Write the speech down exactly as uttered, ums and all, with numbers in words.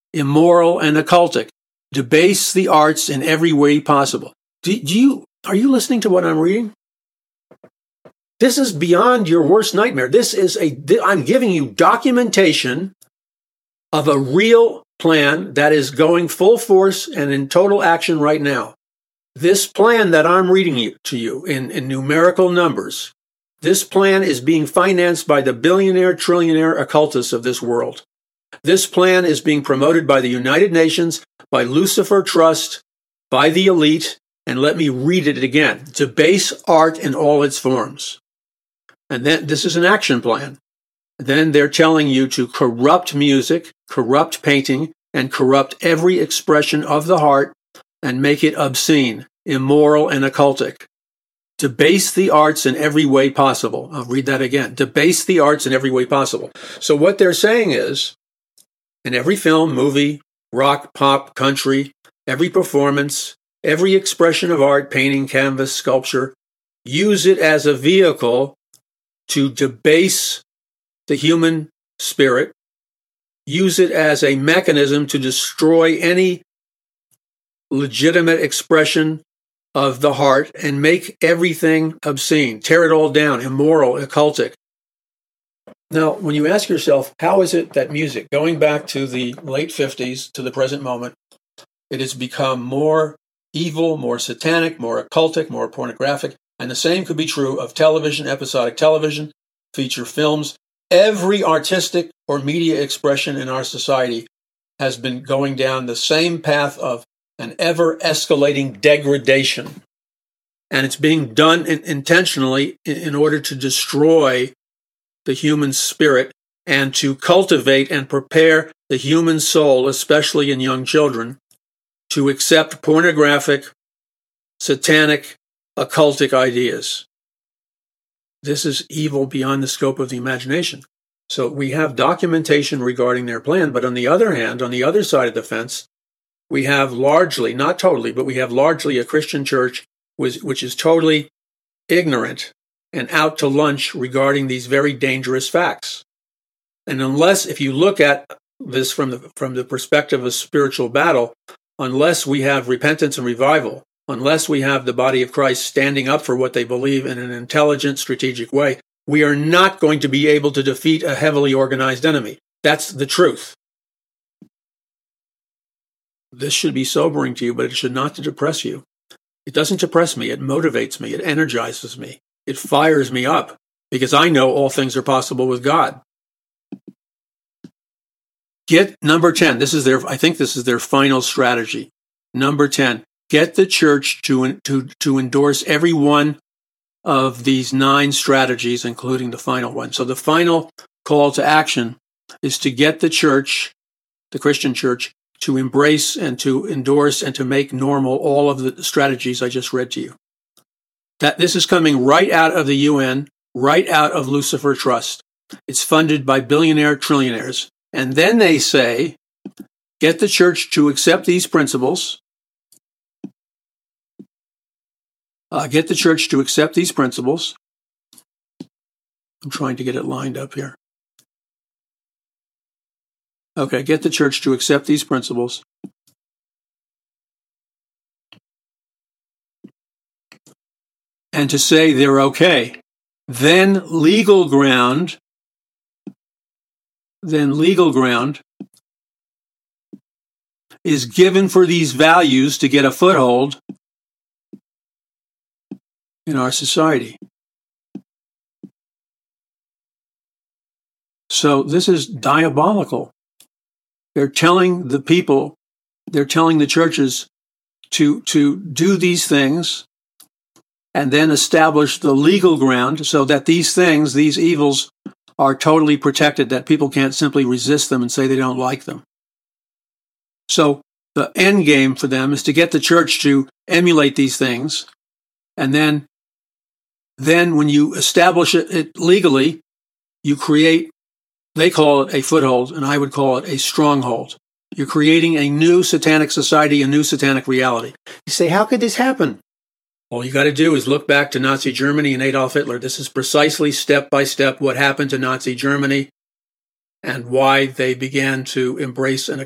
immoral, and occultic. Debase the arts in every way possible. Do, do you, are you listening to what I'm reading? This is beyond your worst nightmare. This is a, I'm giving you documentation of a real plan that is going full force and in total action right now. This plan that I'm reading you, to you in, in numerical numbers, this plan is being financed by the billionaire, trillionaire occultists of this world. This plan is being promoted by the United Nations, by Lucifer Trust, by the elite, and let me read it again. Debase art in all its forms. And then this is an action plan. Then they're telling you to corrupt music, corrupt painting, and corrupt every expression of the heart and make it obscene, immoral, and occultic. Debase the arts in every way possible. I'll read that again. Debase the arts in every way possible. So what they're saying is, in every film, movie, rock, pop, country, every performance, every expression of art, painting, canvas, sculpture, use it as a vehicle to debase the human spirit, use it as a mechanism to destroy any legitimate expression of the heart and make everything obscene, tear it all down, immoral, occultic. Now, when you ask yourself, how is it that music, going back to the late fifties to the present moment, it has become more evil, more satanic, more occultic, more pornographic, and the same could be true of television, episodic television, feature films. Every artistic or media expression in our society has been going down the same path of an ever-escalating degradation. And it's being done in, intentionally in, in order to destroy the human spirit and to cultivate and prepare the human soul, especially in young children, to accept pornographic, satanic, occultic ideas. This is evil beyond the scope of the imagination. So we have documentation regarding their plan, but on the other hand, on the other side of the fence, we have largely, not totally, but we have largely a Christian church which, which is totally ignorant and out to lunch regarding these very dangerous facts. And unless, if you look at this from the, from the perspective of spiritual battle, unless we have repentance and revival, unless we have the body of Christ standing up for what they believe in an intelligent, strategic way, we are not going to be able to defeat a heavily organized enemy. That's the truth. This should be sobering to you, but it should not depress you. It doesn't depress me. It motivates me. It energizes me. It fires me up because I know all things are possible with God. Get number ten. This is their, I think this is their final strategy. Number ten. Get the church to, to, to endorse every one of these nine strategies, including the final one. So the final call to action is to get the church, the Christian church, to embrace and to endorse and to make normal all of the strategies I just read to you. That this is coming right out of the U N, right out of Lucifer Trust. It's funded by billionaire trillionaires. And then they say, get the church to accept these principles, Uh, get the church to accept these principles. I'm trying to get it lined up here. Okay, get the church to accept these principles. And to say they're okay. Then legal ground, then legal ground is given for these values to get a foothold in our society. So this is diabolical. They're telling the people, they're telling the churches to, to do these things and then establish the legal ground so that these things, these evils, are totally protected, that people can't simply resist them and say they don't like them. So the end game for them is to get the church to emulate these things, and then Then when you establish it, it legally, you create, they call it a foothold, and I would call it a stronghold. You're creating a new satanic society, a new satanic reality. You say, how could this happen? All you got to do is look back to Nazi Germany and Adolf Hitler. This is precisely step by step what happened to Nazi Germany and why they began to embrace an